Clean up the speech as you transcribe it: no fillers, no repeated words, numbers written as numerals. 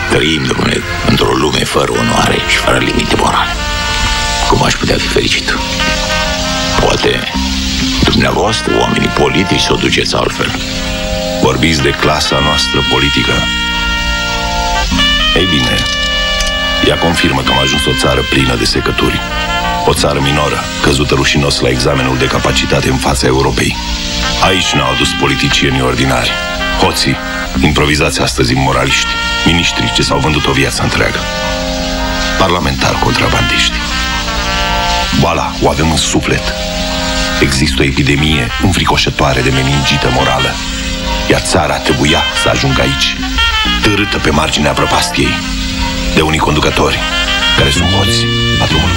Trăim, domnule, într-o lume fără onoare și fără limite morale. Cum aș putea fi fericit? Poate dumneavoastră, oamenii politici, să o duceți altfel. Vorbiți de clasa noastră politică. Ei bine, ea confirmă că am ajuns o țară plină de secături. O țară minoră, căzută rușinos la examenul de capacitate în fața Europei. Aici ne-au adus politicienii ordinari, hoții, improvizați astăzi imoraliști, miniștri ce s-au vândut o viață întreagă, parlamentari contrabandiști. Boala o avem în suflet. Există o epidemie înfricoșătoare de meningită morală, iar țara trebuia să ajungă aici, târâtă pe marginea prăpastiei de unii conducători care sunt hoți la drumul